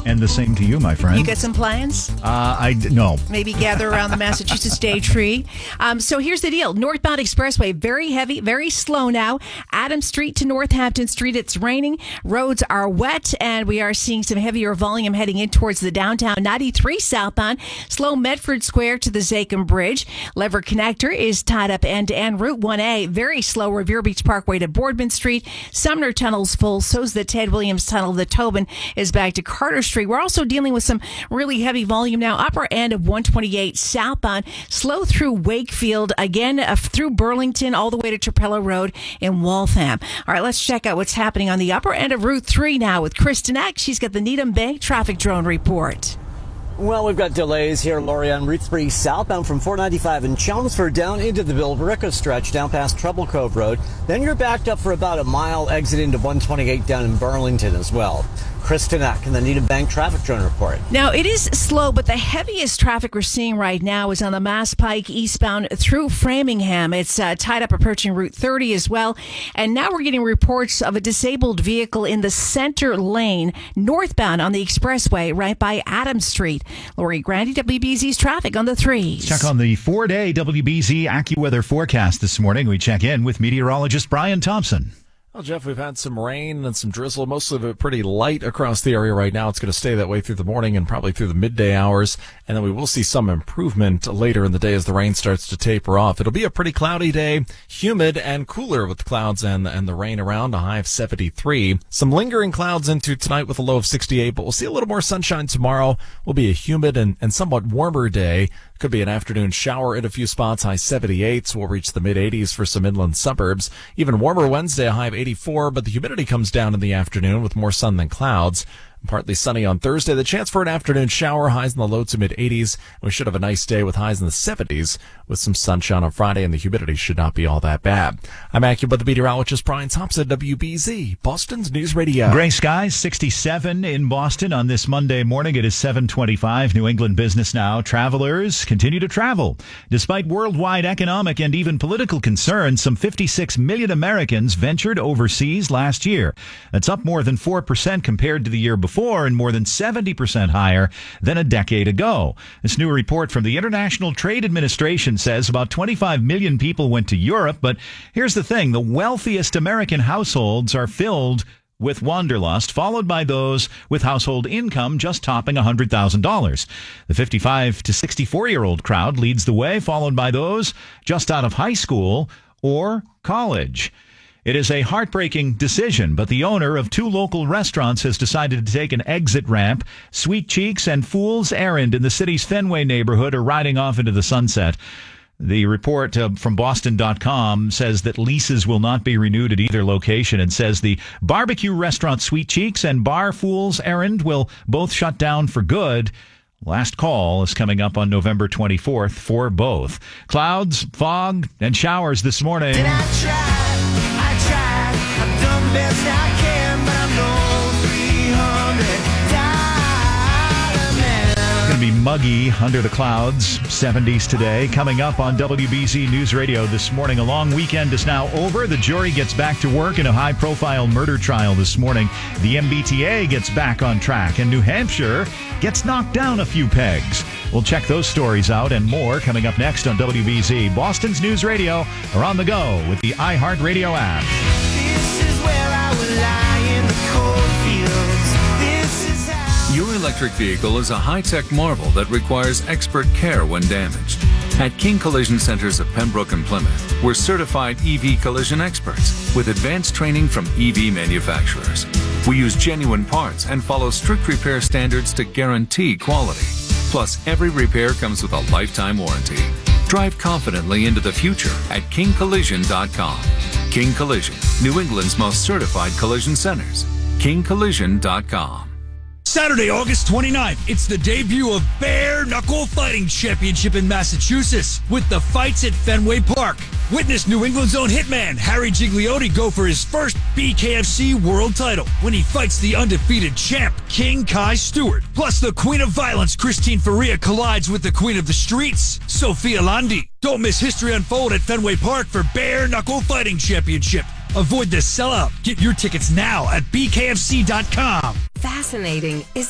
And the same to you, my friend. You got some plans? No. Maybe gather around the Massachusetts Day Tree. So here's the deal. Northbound Expressway, very heavy, very slow now. Adams Street to Northampton Street, it's raining. Roads are wet, and we are seeing some heavier volume heading in towards the downtown. 93 southbound, slow Medford Square to the Zakim Bridge. Lever Connector is tied up end-to-end. Route 1A, very slow. Revere Beach Parkway to Boardman Street. Sumner Tunnel's full. So's the Ted Williams Tunnel. The Tobin is back to Carter Street. We're also dealing with some really heavy volume now. Upper end of 128 southbound, slow through Wakefield, again through Burlington, all the way to Trapello Road in Waltham. All right, let's check out what's happening on the upper end of Route 3 now with Kristen Eck. She's got the Needham Bank traffic drone report. Well, we've got delays here, Lori, on Route 3 southbound from 495 in Chelmsford down into the Billerica stretch down past Treble Cove Road. Then you're backed up for about a mile exit into 128 down in Burlington as well. Kristen Eck in the Needham Bank traffic drone report. Now, it is slow, but the heaviest traffic we're seeing right now is on the Mass Pike eastbound through Framingham. It's tied up approaching Route 30 as well. And now we're getting reports of a disabled vehicle in the center lane, northbound on the expressway, right by Adams Street. Lori Grandy, WBZ's traffic on the 3s. Check on the 4-day WBZ AccuWeather forecast this morning. We check in with meteorologist Brian Thompson. Well, Jeff, we've had some rain and some drizzle, most of it pretty light across the area right now. It's going to stay that way through the morning and probably through the midday hours. And then we will see some improvement later in the day as the rain starts to taper off. It'll be a pretty cloudy day, humid and cooler with the clouds and the rain around, a high of 73. Some lingering clouds into tonight with a low of 68, but we'll see a little more sunshine tomorrow. Will be a humid and somewhat warmer day. Could be an afternoon shower in a few spots, high 78s. We'll reach the mid-80s for some inland suburbs. Even warmer Wednesday, a high of 84, but the humidity comes down in the afternoon with more sun than clouds. Partly sunny on Thursday. The chance for an afternoon shower, highs in the low to mid-80s. We should have a nice day with highs in the 70s with some sunshine on Friday, and the humidity should not be all that bad. I'm AccuWeather meteorologist Brian Thompson, WBZ, Boston's News Radio. Gray skies, 67 in Boston on this Monday morning. It is 7:25. New England business now. Travelers continue to travel. Despite worldwide economic and even political concerns, some 56 million Americans ventured overseas last year. That's up more than 4% compared to the year before, and more than 70% higher than a decade ago. This new report from the International Trade Administration says about 25 million people went to Europe, but here's the thing. The wealthiest American households are filled with wanderlust, followed by those with household income just topping $100,000. The 55 to 64-year-old crowd leads the way, followed by those just out of high school or college. It is a heartbreaking decision, but the owner of two local restaurants has decided to take an exit ramp. Sweet Cheeks and Fool's Errand in the city's Fenway neighborhood are riding off into the sunset. The report from Boston.com says that leases will not be renewed at either location and says the barbecue restaurant Sweet Cheeks and bar Fool's Errand will both shut down for good. Last call is coming up on November 24th for both. Clouds, fog, and showers this morning. I've done best I can, but I'm no $300 man. It's going to be muggy under the clouds, 70s today. Coming up on WBZ News Radio this morning, a long weekend is now over. The jury gets back to work in a high-profile murder trial this morning. The MBTA gets back on track, and New Hampshire gets knocked down a few pegs. We'll check those stories out and more coming up next on WBZ. Boston's News Radio are on the go with the iHeartRadio app. Your electric vehicle is a high-tech marvel that requires expert care when damaged. At King Collision Centers of Pembroke and Plymouth, we're certified EV collision experts with advanced training from EV manufacturers. We use genuine parts and follow strict repair standards to guarantee quality. Plus, every repair comes with a lifetime warranty. Drive confidently into the future at KingCollision.com. King Collision, New England's most certified collision centers. KingCollision.com. Saturday, August 29th, it's the debut of Bare Knuckle Fighting Championship in Massachusetts with the fights at Fenway Park. Witness New England's own hitman Harry Gigliotti go for his first BKFC world title when he fights the undefeated champ King Kai Stewart. Plus, the Queen of Violence Christine Faria collides with the Queen of the Streets, Sophia Landi. Don't miss history unfold at Fenway Park for Bare Knuckle Fighting Championship. Avoid the sellout. Get your tickets now at bkfc.com. Fascinating is